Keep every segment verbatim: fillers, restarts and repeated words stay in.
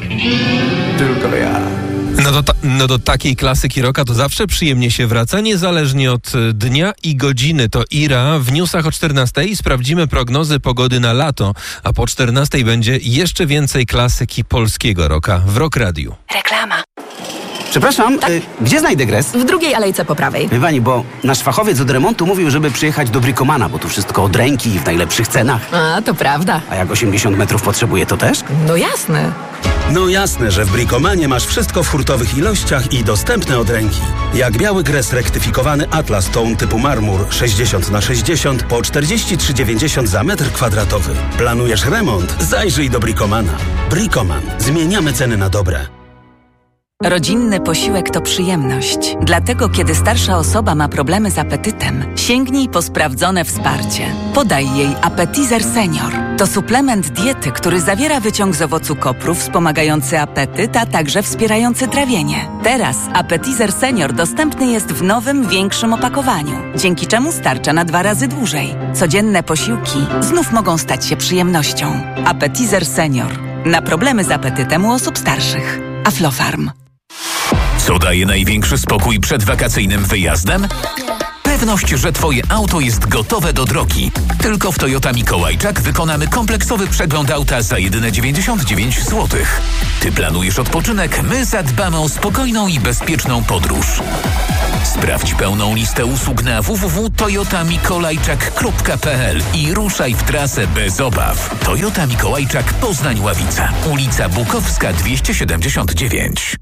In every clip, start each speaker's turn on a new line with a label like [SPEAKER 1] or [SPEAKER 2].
[SPEAKER 1] Tylko ja.
[SPEAKER 2] No do, ta, no do takiej klasyki rocka to zawsze przyjemnie się wraca, niezależnie od dnia i godziny. To Ira w newsach o czternastej. Sprawdzimy prognozy pogody na lato, a po czternastej będzie jeszcze więcej klasyki polskiego rocka w Rock Radiu.
[SPEAKER 3] Reklama.
[SPEAKER 1] Przepraszam, tak? y, gdzie znajdę gres?
[SPEAKER 3] W drugiej alejce po prawej.
[SPEAKER 1] Wie pani, bo nasz fachowiec od remontu mówił, żeby przyjechać do Bricomana, bo tu wszystko od ręki i w najlepszych cenach.
[SPEAKER 3] A, to prawda.
[SPEAKER 1] A jak osiemdziesiąt metrów potrzebuje, to też?
[SPEAKER 3] No jasne.
[SPEAKER 4] No jasne, że w Bricomanie masz wszystko w hurtowych ilościach i dostępne od ręki. Jak biały gres rektyfikowany Atlas Tone typu marmur sześćdziesiąt na sześćdziesiąt po czterdzieści trzy dziewięćdziesiąt za metr kwadratowy. Planujesz remont? Zajrzyj do Bricomana. Bricoman. Zmieniamy ceny na dobre.
[SPEAKER 5] Rodzinny posiłek to przyjemność. Dlatego, kiedy starsza osoba ma problemy z apetytem, sięgnij po sprawdzone wsparcie. Podaj jej Appetizer Senior. To suplement diety, który zawiera wyciąg z owocu kopru wspomagający apetyt, a także wspierający trawienie. Teraz Appetizer Senior dostępny jest w nowym, większym opakowaniu, dzięki czemu starcza na dwa razy dłużej. Codzienne posiłki znów mogą stać się przyjemnością. Appetizer Senior. Na problemy z apetytem u osób starszych. Aflofarm.
[SPEAKER 6] Co daje największy spokój przed wakacyjnym wyjazdem? Pewność, że Twoje auto jest gotowe do drogi. Tylko w Toyota Mikołajczak wykonamy kompleksowy przegląd auta za jedyne dziewięćdziesiąt dziewięć złotych. Ty planujesz odpoczynek, my zadbamy o spokojną i bezpieczną podróż. Sprawdź pełną listę usług na w w w kropka toyota mikołajczak kropka p l i ruszaj w trasę bez obaw. Toyota Mikołajczak Poznań-Ławica. Ulica Bukowska dwieście siedemdziesiąt dziewięć.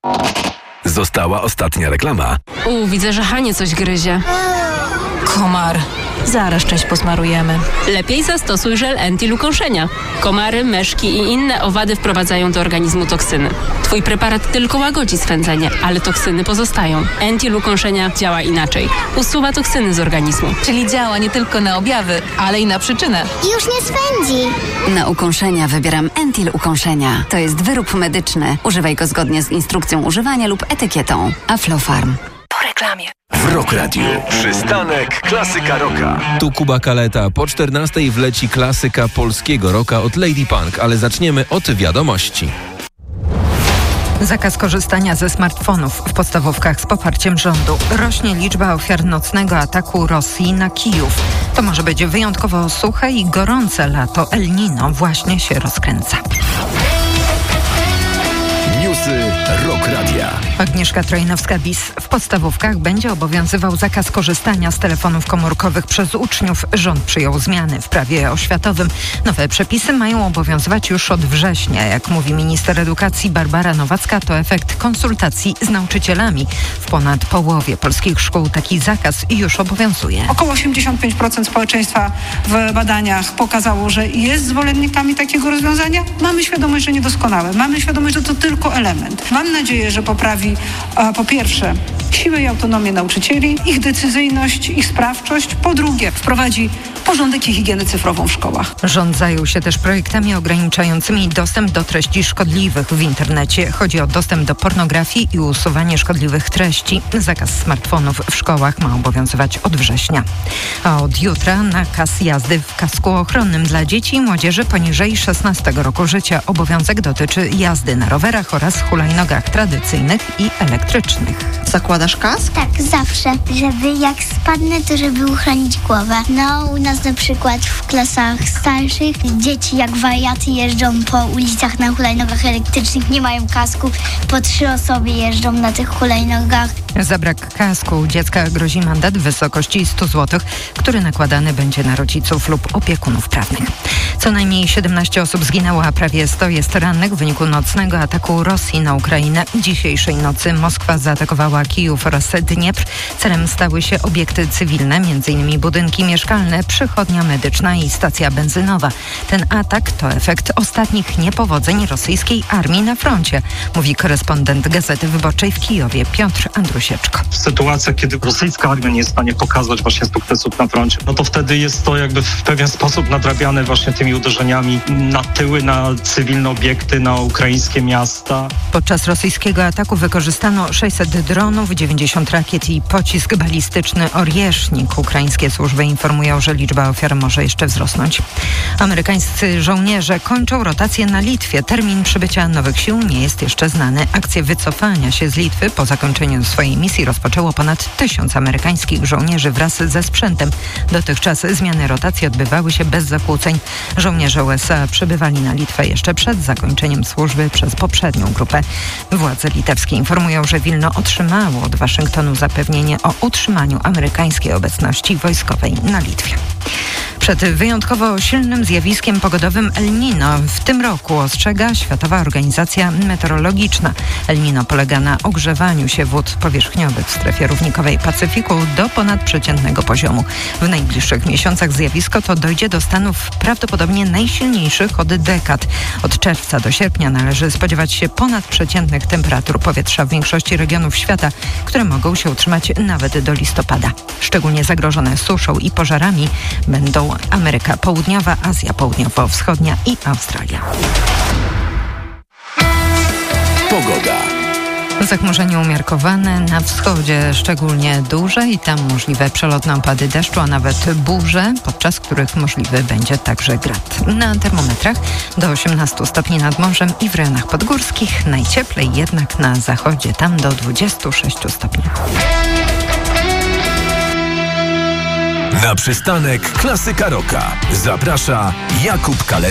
[SPEAKER 7] Została ostatnia reklama.
[SPEAKER 8] U, widzę, że Hanie coś gryzie.
[SPEAKER 9] Komar. Zaraz część posmarujemy.
[SPEAKER 8] Lepiej zastosuj żel Entil ukąszenia. Komary, myszki i inne owady wprowadzają do organizmu toksyny. Twój preparat tylko łagodzi swędzenie, ale toksyny pozostają. Entil ukąszenia działa inaczej. Usuwa toksyny z organizmu.
[SPEAKER 9] Czyli działa nie tylko na objawy, ale i na przyczynę.
[SPEAKER 10] Już nie swędzi.
[SPEAKER 11] Na ukąszenia wybieram Entil ukąszenia. To jest wyrób medyczny. Używaj go zgodnie z instrukcją używania lub etykietą. Aflofarm.
[SPEAKER 3] Po reklamie.
[SPEAKER 7] W Rock Radio. Przystanek Klasyka Rocka.
[SPEAKER 2] Tu Kuba Kaleta. Po czternastej wleci klasyka polskiego rocka od Lady Punk, ale zaczniemy od wiadomości.
[SPEAKER 12] Zakaz korzystania ze smartfonów w podstawówkach z poparciem rządu. Rośnie liczba ofiar nocnego ataku Rosji na Kijów. To może być wyjątkowo suche i gorące lato. El Niño właśnie się rozkręca.
[SPEAKER 7] Newsy Rock Radia.
[SPEAKER 12] Agnieszka Trojnowska-Bis. W podstawówkach będzie obowiązywał zakaz korzystania z telefonów komórkowych przez uczniów. Rząd przyjął zmiany w prawie oświatowym. Nowe przepisy mają obowiązywać już od września. Jak mówi minister edukacji Barbara Nowacka, to efekt konsultacji z nauczycielami. W ponad połowie polskich szkół taki zakaz już obowiązuje.
[SPEAKER 13] Około osiemdziesiąt pięć procent społeczeństwa w badaniach pokazało, że jest zwolennikami takiego rozwiązania. Mamy świadomość, że niedoskonałe. Mamy świadomość, że to tylko element. Mam nadzieję, że poprawi a, po pierwsze siłę i autonomię nauczycieli, ich decyzyjność, ich sprawczość. Po drugie, wprowadzi porządek i higienę cyfrową w szkołach.
[SPEAKER 12] Rząd zajął się też projektami ograniczającymi dostęp do treści szkodliwych w internecie. Chodzi o dostęp do pornografii i usuwanie szkodliwych treści. Zakaz smartfonów w szkołach ma obowiązywać od września. A od jutra nakaz jazdy w kasku ochronnym dla dzieci i młodzieży poniżej szesnastego roku życia. Obowiązek dotyczy jazdy na rowerach oraz hulajnogach tradycyjnych i elektrycznych.
[SPEAKER 10] Zakładasz kask? Tak, zawsze. Żeby jak spadnę, to żeby uchronić głowę. No, u nas na przykład w klasach starszych dzieci jak wariaty jeżdżą po ulicach na hulajnogach elektrycznych, nie mają kasku. Po trzy osoby jeżdżą na tych hulajnogach.
[SPEAKER 12] Za brak kasku dziecka grozi mandat w wysokości stu złotych, który nakładany będzie na rodziców lub opiekunów prawnych. Co najmniej siedemnaście osób zginęło, a prawie sto jest rannych w wyniku nocnego ataku Rosji na Ukrainę. Dzisiejszej nocy Moskwa zaatakowała Kijów oraz Dniepr. Celem stały się obiekty cywilne, m.in. budynki mieszkalne, przychodnia medyczna i stacja benzynowa. Ten atak to efekt ostatnich niepowodzeń rosyjskiej armii na froncie, mówi korespondent Gazety Wyborczej w Kijowie Piotr Andrusieczko.
[SPEAKER 14] Sytuacja, kiedy rosyjska armia nie jest w stanie pokazać właśnie sukcesów na froncie, no to wtedy jest to jakby w pewien sposób nadrabiane właśnie tymi uderzeniami na tyły, na cywilne obiekty, na ukraińskie miasta.
[SPEAKER 12] Podczas rosyjskiego ataku wykorzystano sześćset dronów, dziewięćdziesiąt rakiet i pocisk balistyczny Oriesznik. Ukraińskie służby informują, że liczba ofiar może jeszcze wzrosnąć. Amerykańscy żołnierze kończą rotację na Litwie. Termin przybycia nowych sił nie jest jeszcze znany. Akcję wycofania się z Litwy po zakończeniu swojej misji rozpoczęło ponad tysiąc amerykańskich żołnierzy wraz ze sprzętem. Dotychczas zmiany rotacji odbywały się bez zakłóceń. Żołnierze U S A przybywali na Litwę jeszcze przed zakończeniem służby przez poprzednią grupę. Władze litewskie informują, że Wilno otrzymało od Waszyngtonu zapewnienie o utrzymaniu amerykańskiej obecności wojskowej na Litwie. Przed wyjątkowo silnym zjawiskiem pogodowym El Niño w tym roku ostrzega Światowa Organizacja Meteorologiczna. El Niño polega na ogrzewaniu się wód powierzchniowych w strefie równikowej Pacyfiku do ponadprzeciętnego poziomu. W najbliższych miesiącach zjawisko to dojdzie do stanów prawdopodobnie najsilniejszych od dekad. Od czerwca do sierpnia należy spodziewać się ponadprzeciętnych temperatur powietrza w większości regionów świata, które mogą się utrzymać nawet do listopada. Szczególnie zagrożone suszą i pożarami będą Ameryka Południowa, Azja Południowo-Wschodnia i Australia.
[SPEAKER 6] Pogoda.
[SPEAKER 12] Zachmurzenie umiarkowane na wschodzie, szczególnie duże i tam możliwe przelotne opady deszczu, a nawet burze, podczas których możliwy będzie także grad. Na termometrach do osiemnastu stopni nad morzem i w rejonach podgórskich, najcieplej jednak na zachodzie, tam do dwudziestu sześciu stopni.
[SPEAKER 7] Na przystanek Klasyka Rocka zaprasza Jakub Kale.